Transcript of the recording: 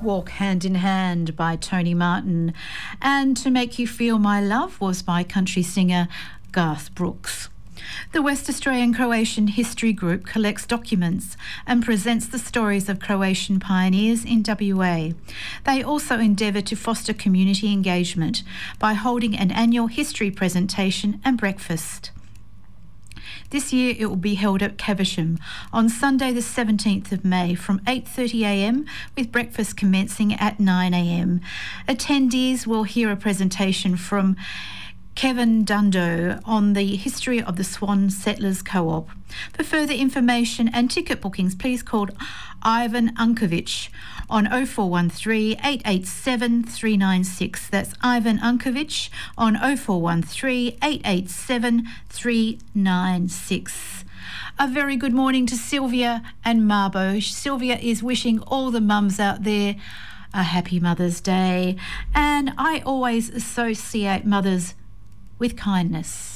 Walk Hand in Hand by Tony Martin, and To Make You Feel My Love was by country singer Garth Brooks. The West Australian Croatian History Group collects documents and presents the stories of Croatian pioneers in WA. They also endeavour to foster community engagement by holding an annual history presentation and breakfast. This year it will be held at Caversham on Sunday the 17th of May from 8:30am with breakfast commencing at 9am. Attendees will hear a presentation from Kevin Dundo on the history of the Swan Settlers Co-op. For further information and ticket bookings, please call Ivan Unkovic on 0413 887 396. That's Ivan Unkovic on 0413 887 396. A very good morning to Sylvia and Marbo. Sylvia is wishing all the mums out there a happy Mother's Day, and I always associate mothers with kindness.